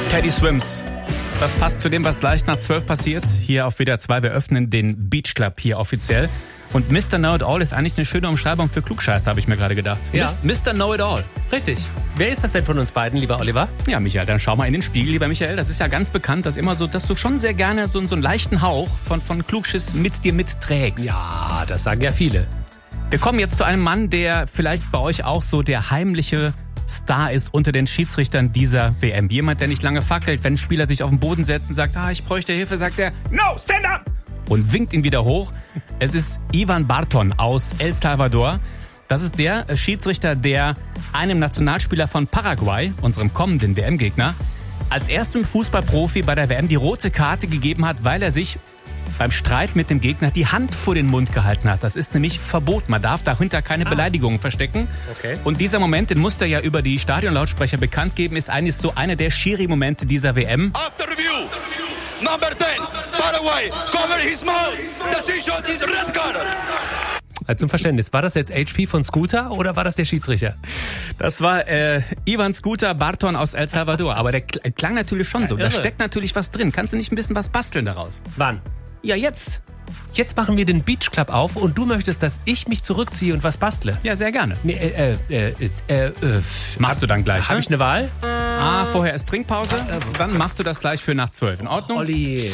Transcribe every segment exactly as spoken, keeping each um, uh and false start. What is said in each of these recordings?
Teddy Swims. Das passt zu dem, was gleich nach zwölf passiert. Hier auf W D R zwei. Wir öffnen den Beach Club hier offiziell. Und Mister Know-it-all ist eigentlich eine schöne Umschreibung für Klugscheißer, habe ich mir gerade gedacht. Ja. Mister Know-it-all. Richtig. Wer ist das denn von uns beiden, lieber Oliver? Ja, Michael, dann schau mal in den Spiegel, lieber Michael. Das ist ja ganz bekannt, dass immer so, dass du schon sehr gerne so, so einen leichten Hauch von, von Klugschiss mit dir mitträgst. Ja, das sagen ja viele. Wir kommen jetzt zu einem Mann, der vielleicht bei euch auch so der heimliche Star ist unter den Schiedsrichtern dieser W M. Jemand, der nicht lange fackelt, wenn Spieler sich auf den Boden setzen, sagt, ah, ich bräuchte Hilfe, sagt er, no, stand up! Und winkt ihn wieder hoch. Es ist Ivan Barton aus El Salvador. Das ist der Schiedsrichter, der einem Nationalspieler von Paraguay, unserem kommenden W M-Gegner, als erstem Fußballprofi bei der W M die rote Karte gegeben hat, weil er sich beim Streit mit dem Gegner die Hand vor den Mund gehalten hat. Das ist nämlich verboten. Man darf dahinter keine ah. Beleidigungen verstecken. Okay. Und dieser Moment, den musste er ja über die Stadionlautsprecher bekannt geben, ist eigentlich so einer der Schiri-Momente dieser W M. After review, number ten, Paraguay, cover his mouth. Decision is red card. Also zum Verständnis, war das jetzt H P von Scooter oder war das der Schiedsrichter? Das war äh, Ivan Scooter Barton aus El Salvador. Aber der klang natürlich schon so. Ja, da steckt natürlich was drin. Kannst du nicht ein bisschen was basteln daraus? Wann? Ja, jetzt. Jetzt machen wir den Beach Club auf und du möchtest, dass ich mich zurückziehe und was bastle. Ja, sehr gerne. Nee, äh, äh, äh, äh, machst du dann gleich, Habe ne? ich eine Wahl? Ah, vorher ist Trinkpause. Dann machst du das gleich für nach zwölf. In Ordnung? Olli.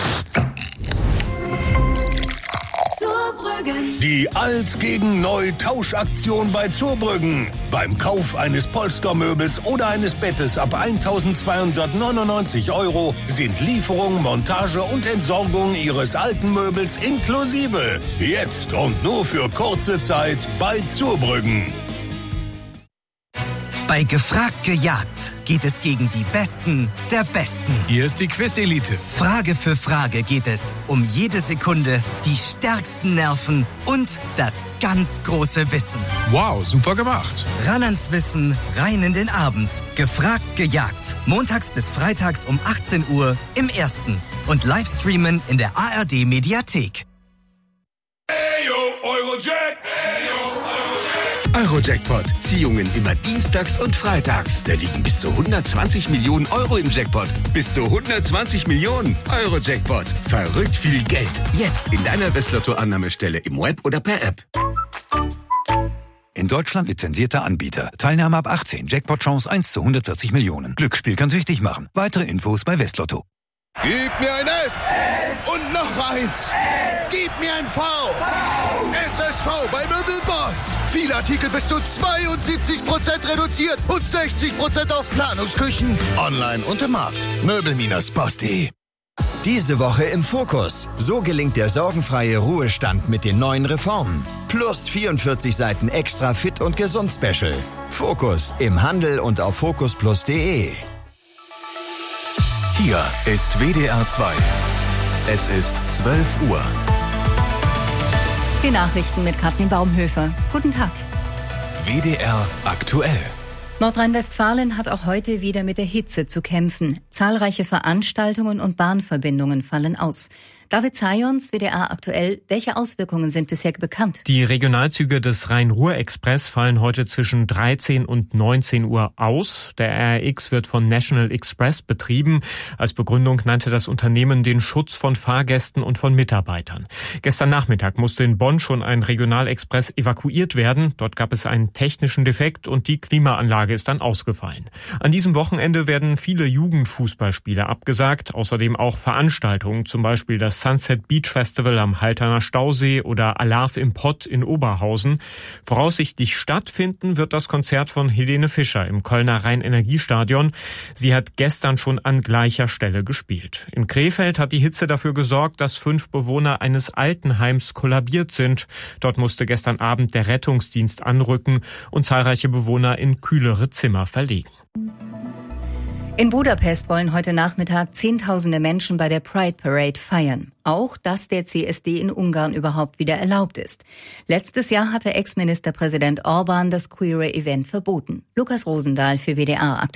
Die Alt gegen Neu Tauschaktion bei Zurbrüggen. Beim Kauf eines Polstermöbels oder eines Bettes ab eintausendzweihundertneunundneunzig Euro sind Lieferung, Montage und Entsorgung Ihres alten Möbels inklusive. Jetzt und nur für kurze Zeit bei Zurbrüggen. Bei Gefragt gejagt geht es gegen die Besten der Besten. Hier ist die Quiz-Elite. Frage für Frage geht es um jede Sekunde, die stärksten Nerven und das ganz große Wissen. Wow, super gemacht. Ran ans Wissen, rein in den Abend. Gefragt gejagt. Montags bis freitags um achtzehn Uhr im Ersten. Und Livestreamen in der A R D-Mediathek. Eyo, Eurojack! Eurojackpot. Ziehungen immer dienstags und freitags. Da liegen bis zu hundertzwanzig Millionen Euro im Jackpot. Bis zu hundertzwanzig Millionen. Eurojackpot. Verrückt viel Geld. Jetzt in deiner Westlotto-Annahmestelle im Web oder per App. In Deutschland lizenzierter Anbieter. Teilnahme ab achtzehn. Jackpot-Chance eins zu hundertvierzig Millionen. Glücksspiel kann süchtig machen. Weitere Infos bei Westlotto. Gib mir ein S. S. Und noch eins. S. Gib mir ein V. V. S S V bei Möbelboss. Viele Artikel bis zu zweiundsiebzig Prozent reduziert und sechzig Prozent auf Planungsküchen. Online und im Markt. Möbel Boss punkt de. Diese Woche im Fokus. So gelingt der sorgenfreie Ruhestand mit den neuen Reformen. Plus vierundvierzig Seiten extra Fit und Gesund Special. Fokus im Handel und auf fokus plus punkt de. Hier ist W D R zwei. Es ist zwölf Uhr. Die Nachrichten mit Katrin Baumhöfer. Guten Tag. W D R aktuell. Nordrhein-Westfalen hat auch heute wieder mit der Hitze zu kämpfen. Zahlreiche Veranstaltungen und Bahnverbindungen fallen aus. David Zayons, W D R aktuell. Welche Auswirkungen sind bisher bekannt? Die Regionalzüge des Rhein-Ruhr-Express fallen heute zwischen dreizehn und neunzehn Uhr aus. Der R R X wird von National Express betrieben. Als Begründung nannte das Unternehmen den Schutz von Fahrgästen und von Mitarbeitern. Gestern Nachmittag musste in Bonn schon ein Regionalexpress evakuiert werden. Dort gab es einen technischen Defekt und die Klimaanlage ist dann ausgefallen. An diesem Wochenende werden viele Jugendfußballspiele abgesagt. Außerdem auch Veranstaltungen, zum Beispiel das Sunset Beach Festival am Halterner Stausee oder Alarv im Pott in Oberhausen. Voraussichtlich stattfinden wird das Konzert von Helene Fischer im Kölner Rhein-Energiestadion. Sie hat gestern schon an gleicher Stelle gespielt. In Krefeld hat die Hitze dafür gesorgt, dass fünf Bewohner eines Altenheims kollabiert sind. Dort musste gestern Abend der Rettungsdienst anrücken und zahlreiche Bewohner in kühlere Zimmer verlegen. In Budapest wollen heute Nachmittag Zehntausende Menschen bei der Pride Parade feiern. Auch, dass der C S D in Ungarn überhaupt wieder erlaubt ist. Letztes Jahr hatte Ex-Ministerpräsident Orbán das queere Event verboten. Lukas Rosendahl für W D R aktuell.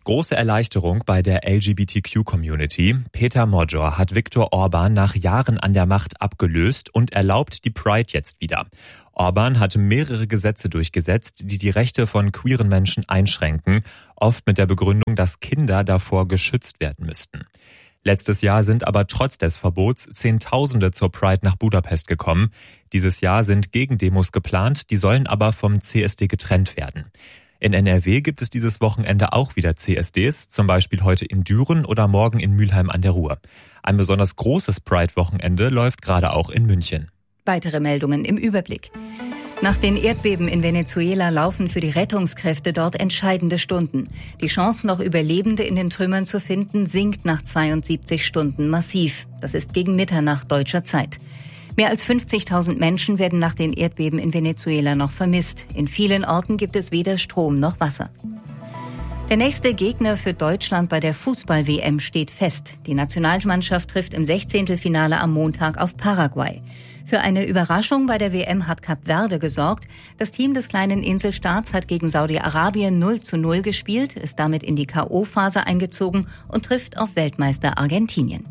große Erleichterung bei der L G B T Q-Community. Peter Modjor hat Viktor Orban nach Jahren an der Macht abgelöst und erlaubt die Pride jetzt wieder. Orban hat mehrere Gesetze durchgesetzt, die die Rechte von queeren Menschen einschränken, oft mit der Begründung, dass Kinder davor geschützt werden müssten. Letztes Jahr sind aber trotz des Verbots Zehntausende zur Pride nach Budapest gekommen. Dieses Jahr sind Gegendemos geplant, die sollen aber vom C S D getrennt werden. In N R W gibt es dieses Wochenende auch wieder C S Ds, zum Beispiel heute in Düren oder morgen in Mülheim an der Ruhr. Ein besonders großes Pride-Wochenende läuft gerade auch in München. Weitere Meldungen im Überblick. Nach den Erdbeben in Venezuela laufen für die Rettungskräfte dort entscheidende Stunden. Die Chance, noch Überlebende in den Trümmern zu finden, sinkt nach zweiundsiebzig Stunden massiv. Das ist gegen Mitternacht deutscher Zeit. Mehr als fünfzigtausend Menschen werden nach den Erdbeben in Venezuela noch vermisst. In vielen Orten gibt es weder Strom noch Wasser. Der nächste Gegner für Deutschland bei der Fußball-W M steht fest. Die Nationalmannschaft trifft im Sechzehntelfinale am Montag auf Paraguay. Für eine Überraschung bei der W M hat Kap Verde gesorgt. Das Team des kleinen Inselstaats hat gegen Saudi-Arabien null zu null gespielt, ist damit in die K O-Phase eingezogen und trifft auf Weltmeister Argentinien.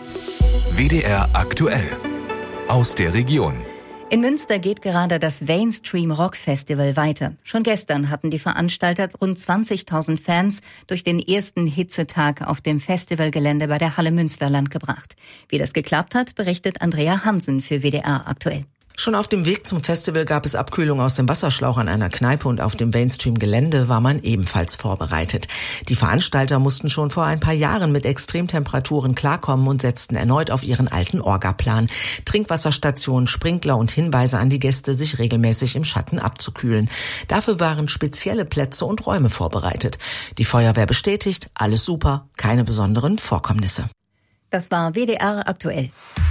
W D R aktuell. Aus der Region. In Münster geht gerade das Mainstream Rock Festival weiter. Schon gestern hatten die Veranstalter rund zwanzigtausend Fans durch den ersten Hitzetag auf dem Festivalgelände bei der Halle Münsterland gebracht. Wie das geklappt hat, berichtet Andrea Hansen für W D R aktuell. Schon auf dem Weg zum Festival gab es Abkühlung aus dem Wasserschlauch an einer Kneipe und auf dem Mainstream-Gelände war man ebenfalls vorbereitet. Die Veranstalter mussten schon vor ein paar Jahren mit Extremtemperaturen klarkommen und setzten erneut auf ihren alten Orga-Plan. Trinkwasserstationen, Sprinkler und Hinweise an die Gäste, sich regelmäßig im Schatten abzukühlen. Dafür waren spezielle Plätze und Räume vorbereitet. Die Feuerwehr bestätigt, alles super, keine besonderen Vorkommnisse. Das war W D R aktuell.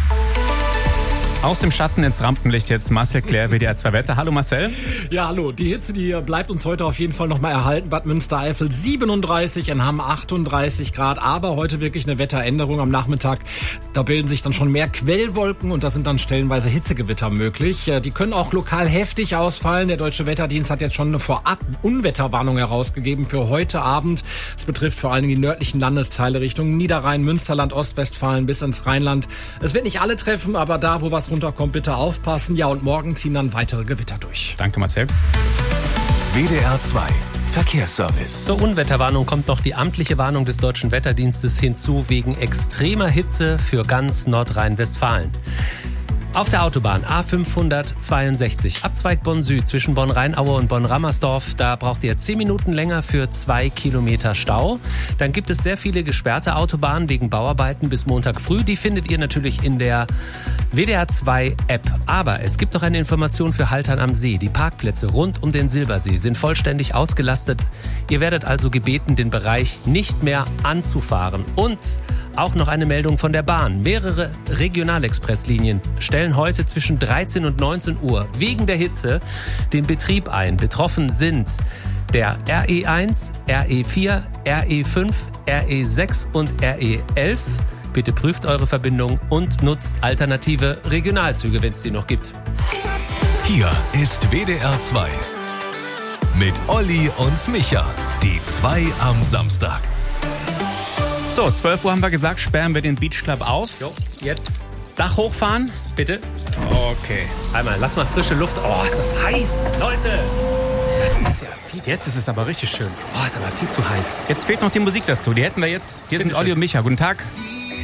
Aus dem Schatten ins Rampenlicht jetzt Marcel Claire, W D R zwei Wetter. Hallo Marcel. Ja, hallo. Die Hitze, die bleibt uns heute auf jeden Fall noch mal erhalten. Bad Münstereifel siebenunddreißig, in Hamm achtunddreißig Grad. Aber heute wirklich eine Wetteränderung am Nachmittag. Da bilden sich dann schon mehr Quellwolken und da sind dann stellenweise Hitzegewitter möglich. Die können auch lokal heftig ausfallen. Der Deutsche Wetterdienst hat jetzt schon eine Vorab-Unwetterwarnung herausgegeben für heute Abend. Es betrifft vor allen Dingen die nördlichen Landesteile Richtung Niederrhein, Münsterland, Ostwestfalen bis ins Rheinland. Es wird nicht alle treffen, aber da, wo was runterkommt, bitte aufpassen. Ja, und morgen ziehen dann weitere Gewitter durch. Danke, Marcel. W D R zwei Verkehrsservice. Zur Unwetterwarnung kommt noch die amtliche Warnung des Deutschen Wetterdienstes hinzu wegen extremer Hitze für ganz Nordrhein-Westfalen. Auf der Autobahn A fünfhundertzweiundsechzig, Abzweig Bonn Süd zwischen Bonn-Rheinaue und Bonn-Rammersdorf. Da braucht ihr zehn Minuten länger für zwei Kilometer Stau. Dann gibt es sehr viele gesperrte Autobahnen wegen Bauarbeiten bis Montag früh. Die findet ihr natürlich in der W D R zwei App. Aber es gibt noch eine Information für Haltern am See. Die Parkplätze rund um den Silbersee sind vollständig ausgelastet. Ihr werdet also gebeten, den Bereich nicht mehr anzufahren. Und auch noch eine Meldung von der Bahn. Mehrere Regionalexpresslinien stellen heute zwischen dreizehn und neunzehn Uhr wegen der Hitze den Betrieb ein. Betroffen sind der R E eins, R E vier, R E fünf, R E sechs und R E elf. Bitte prüft eure Verbindung und nutzt alternative Regionalzüge, wenn es die noch gibt. Hier ist W D R zwei mit Olli und Micha. Die zwei am Samstag. So, zwölf Uhr haben wir gesagt, sperren wir den Beach Club auf. Jo, jetzt Dach hochfahren, bitte. Okay. Einmal, lass mal frische Luft. Oh, ist das heiß, Leute. Das ist ja viel. Jetzt ist es aber richtig schön. Oh, ist aber viel zu heiß. Jetzt fehlt noch die Musik dazu. Die hätten wir jetzt. Hier sind Olli und Micha. Guten Tag.